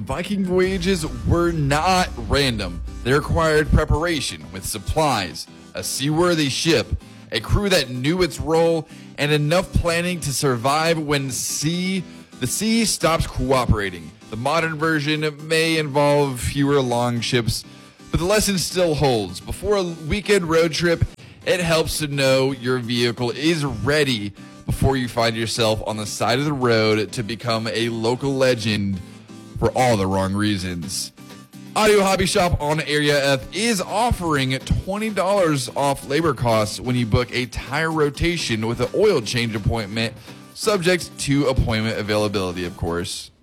Viking voyages were not random. They required preparation with supplies, a seaworthy ship, a crew that knew its role, and enough planning to survive when the sea stops cooperating. The modern version may involve fewer long ships, but the lesson still holds. Before a weekend road trip, it helps to know your vehicle is ready before you find yourself on the side of the road to become a local legend for all the wrong reasons. Audio Hobby Shop on Area F is offering $20 off labor costs when you book a tire rotation with an oil change appointment, subject to appointment availability, of course.